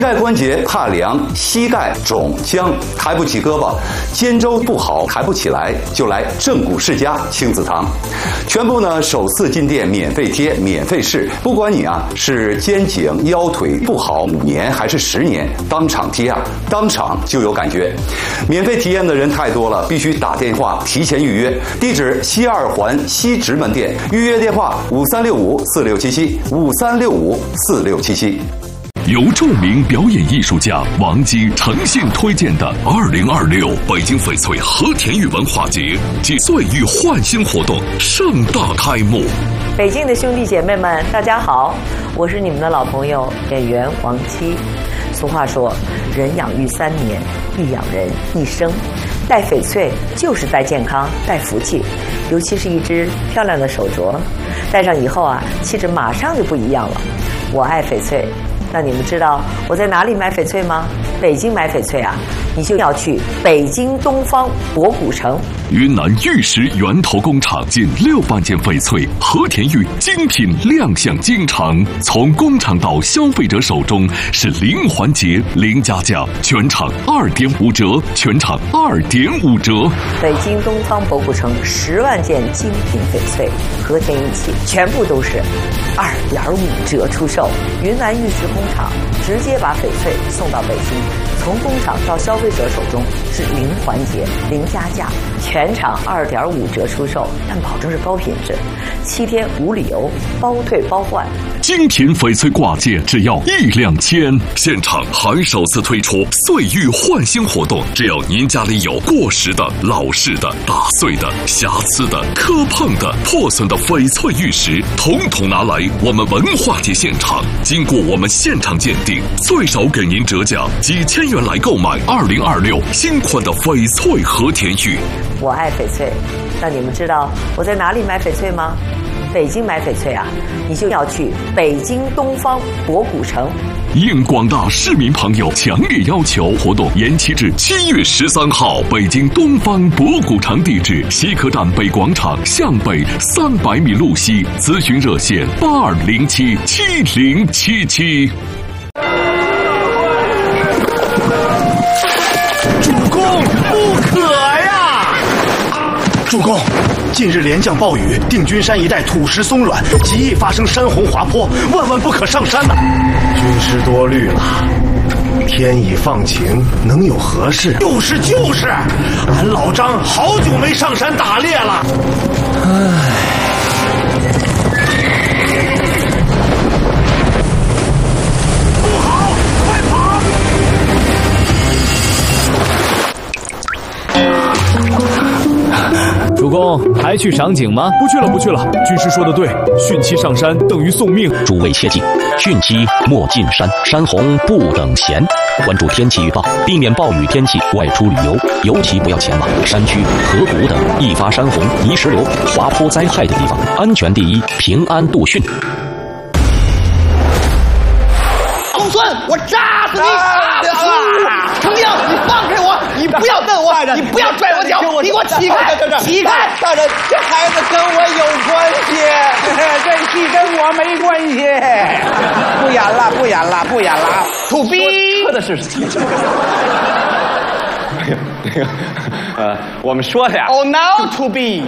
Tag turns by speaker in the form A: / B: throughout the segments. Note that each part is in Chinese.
A: 膝盖关节怕凉，膝盖肿僵，抬不起胳膊，肩周不好，抬不起来，就来正骨世家亲子堂，全部呢首次进店免费贴，免费试，不管你是肩颈腰腿不好5年还是10年，当场贴当场就有感觉。免费体验的人太多了，必须打电话提前预约。地址西2环西直门店，预约电话5365467753654677。
B: 由著名表演艺术家王姬诚信推荐的2026北京翡翠和田玉文化节暨岁玉焕新活动盛大开幕。
C: 北京的兄弟姐妹们，大家好，我是你们的老朋友演员王姬。俗话说，人养育3年，必养人一生。戴翡翠就是戴健康，戴福气，尤其是一只漂亮的手镯，戴上以后气质马上就不一样了。我爱翡翠。那你们知道我在哪里买翡翠吗？北京买翡翠你就要去北京东方博古城。
B: 云南玉石源头工厂近6万件翡翠和田玉精品亮相京城，从工厂到消费者手中是零环节零加价，全场2.5折，全场2.5折。
C: 北京东方博古城10万件精品翡翠和田玉器，全部都是2.5折出售。云南玉石工厂直接把翡翠送到北京，从工厂到消费者手中是零环节零加价，全场2.5折出售，但保证是高品质，7天无理由，包退包换。
B: 精品翡翠挂件只要1两千，现场还首次推出岁玉焕新活动，只要您家里有过时的、老式的、打碎的、瑕疵的、磕碰的、破损的翡翠玉石，统统拿来我们文化节现场，经过我们现场鉴定，最少给您折价几千元来购买2026新款的翡翠和田玉。
C: 我爱翡翠，那你们知道我在哪里买翡翠吗？北京买翡翠你就要去北京东方博古城。
B: 应广大市民朋友强烈要求，活动延期至7月13号。北京东方博古城地址：西客站北广场向北300米路西，咨询热线82077077。
D: 主公，不可呀！主公，近日连降暴雨，定军山一带土石松软，极易发生山洪滑坡，万万不可上山呐！军师多虑了，天已放晴，能有何事？就是，俺老张好久没上山打猎了。唉。
E: 主公，还去赏景吗？
F: 不去了。军师说的对，汛期上山等于送命。
G: 诸位切记，汛期莫进山，山洪不等闲。关注天气预报，避免暴雨天气外出旅游，尤其不要前往山区、河谷等易发山洪、泥石流、滑坡灾害的地方。安全第一，平安度汛。
H: 公孙，我扎死你！成兵，你放开我！你不要瞪我！你不要拽我脚！你给我起开！起开！
I: 大人，这孩子跟我有关系，这戏跟我没关系。不演了。
H: 土逼！
I: 说的是。我们说的呀。
H: Oh no, to be。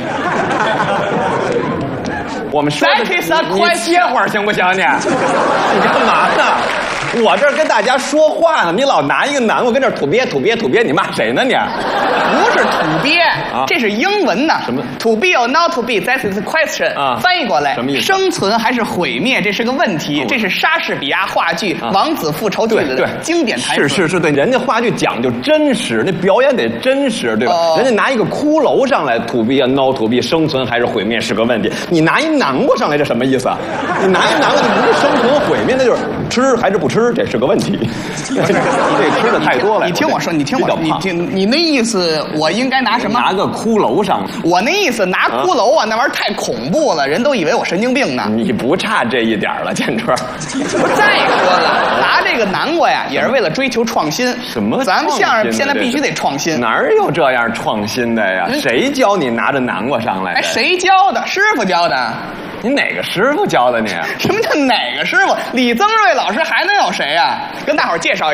I: 我们说的，你歇会儿行不行？你干嘛呢？我这儿跟大家说话呢，你老拿一个南瓜跟这土鳖，你骂谁呢你？
H: 不是土鳖这是英文呢。
I: 什么
H: ？To be or not to be, that is the question。翻译过来，
I: 什么意思？
H: 生存还是毁灭，这是个问题。这是莎士比亚话剧《王子复仇记》的经典台词。
I: 是，对，人家话剧讲究真实，那表演得真实，对吧？人家拿一个骷髅上来，to be or not to be， 生存还是毁灭是个问题。你拿一南瓜上来，这什么意思啊？你拿一南瓜，那不是生存毁灭，那就是吃还是不吃，这是个问题。你这吃的太多了。
H: 你听我说，你那意思，我应该拿什么？
I: 拿个骷髅上。
H: 我那意思拿骷髅那玩意儿太恐怖了，人都以为我神经病呢。
I: 你不差这一点了，建川。
H: 再说了，拿这个南瓜也是为了追求创新。
I: 什么？
H: 咱们相声现在必须得创新。
I: 哪有这样创新的呀？谁教你拿着南瓜上来的？
H: 谁教的？师傅教的。
I: 你哪个师傅教的你？
H: 什么叫哪个师傅？李增瑞老老师还能有谁呀？跟大伙儿介绍。